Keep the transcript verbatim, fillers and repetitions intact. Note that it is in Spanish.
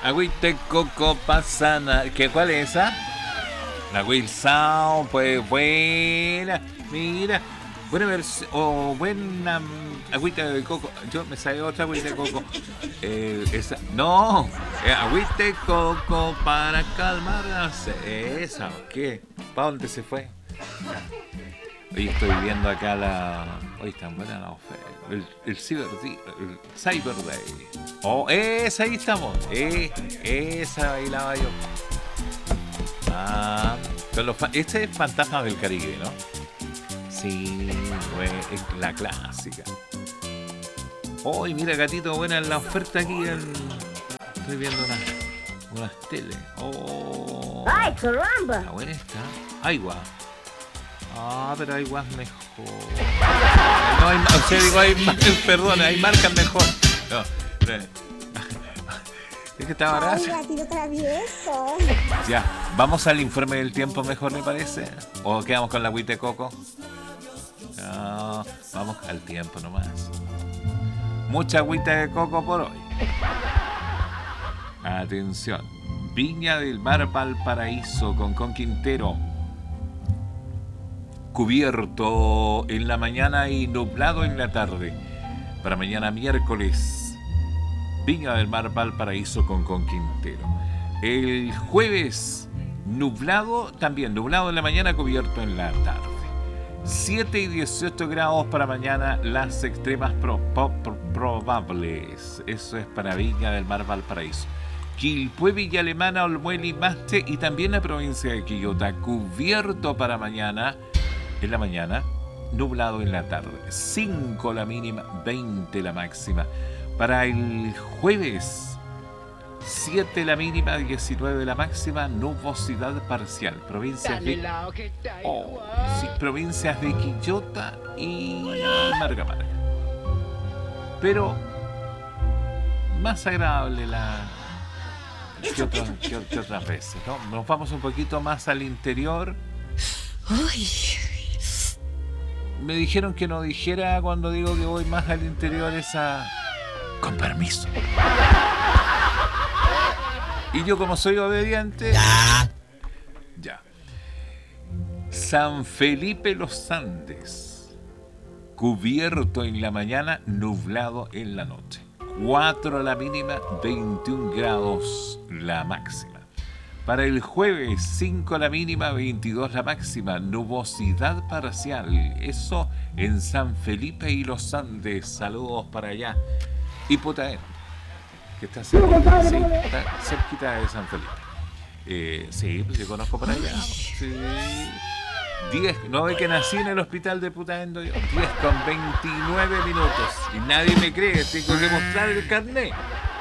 Agüita de coco pasana. ¿Qué, ¿Cuál es esa? La Wilson, pues buena. Mira. Buena versión. O buena um, agüita de coco. Yo me sale otra agüita de coco. Eh, esa. No. Eh, agüita de coco para calmar la sed. Esa. ¿Qué? ¿Para dónde se fue? Hoy estoy viendo acá la. Hoy están buenas la oferta. El, el, Cyber, el Cyber Day. Oh, esa ahí estamos. Eh, esa bailaba yo. Ah, con los, este es Fantasma del Caribe, ¿no? Sí, es la clásica. Oh, y mira, gatito, buena la oferta aquí en. Estoy viendo unas, unas teles. Oh. ¡Ay, caramba! Está buena esta. Aigua. Ah, pero hay guas mejor. No hay, o sea, digo, hay, perdón, hay marcas mejor. No, no. Es que está barato. Ay, gatito travieso. Ya, vamos al informe del tiempo mejor, me parece. ¿O quedamos con la agüita de coco? No, vamos al tiempo nomás. Mucha agüita de coco por hoy. Atención. Viña del Mar Valparaíso con Con Quintero. Cubierto en la mañana y nublado en la tarde. Para mañana miércoles, Viña del Mar Valparaíso con Con Quintero. El jueves, nublado, también nublado en la mañana, cubierto en la tarde. siete y dieciocho grados para mañana, las extremas pro, pro, pro, probables. Eso es para Viña del Mar Valparaíso. Quilpué, Villa Alemana, Olmué, y Maste y también la provincia de Quillota, cubierto para mañana. En la mañana, nublado en la tarde. cinco la mínima, veinte la máxima. Para el jueves, siete la mínima, diecinueve la máxima, nubosidad parcial. Provincias de, oh, sí, provincias de Quillota y Marga Marga. Pero más agradable la que, otras, que, que otras veces, ¿no? Nos vamos un poquito más al interior. Uy. Me dijeron que no dijera cuando digo que voy más al interior esa... Con permiso. Y yo como soy obediente... Ya. Ya. San Felipe Los Andes. Cubierto en la mañana, nublado en la noche. cuatro la mínima, veintiún grados la máxima. Para el jueves, cinco la mínima, veintidós la máxima, nubosidad parcial. Eso en San Felipe y Los Andes. Saludos para allá. Y Putaén, que está cerquita, sí, está cerquita de San Felipe. Eh, sí, pues yo conozco para allá. Sí. diez, no ve que nací en el hospital de Putaén, diez con veintinueve minutos. Y nadie me cree, tengo que mostrar el carnet.